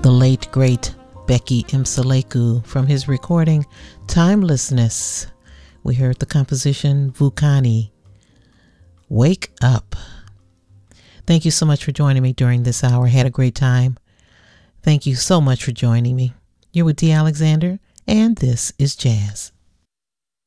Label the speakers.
Speaker 1: the late, great Becky Mseleku from his recording Timelessness. We heard the composition Vukani, Wake Up. Thank you so much for joining me during this hour. I had a great time. Thank you so much for joining me. You're with D. Alexander, and this is Jazz.